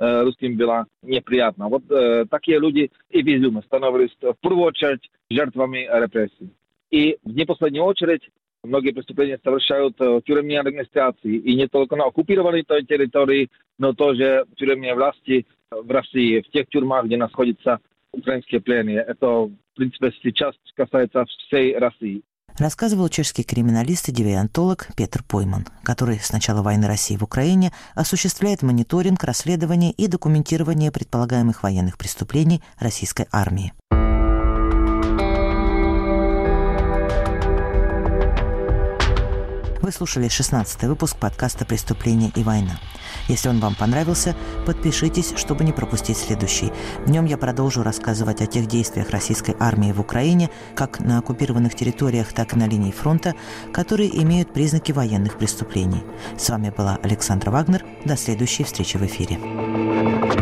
русским была неприятна. Вот такие люди и в Изюме становились в первую очередь жертвами репрессий. И в не последнюю очередь многие преступления совершают тюремные администрации. И не только на оккупированной той территории, но тоже тюремные власти в России, в тех тюрьмах, где находятся украинские пленные. Это, в принципе, сейчас касается всей России. Рассказывал чешский криминалист и девиантолог Петр Пойман, который с начала войны России в Украине осуществляет мониторинг, расследование и документирование предполагаемых военных преступлений российской армии. Вы слушали 16-й выпуск подкаста «Преступление и война». Если он вам понравился, подпишитесь, чтобы не пропустить следующий. В нем я продолжу рассказывать о тех действиях российской армии в Украине, как на оккупированных территориях, так и на линии фронта, которые имеют признаки военных преступлений. С вами была Александра Вагнер. До следующей встречи в эфире.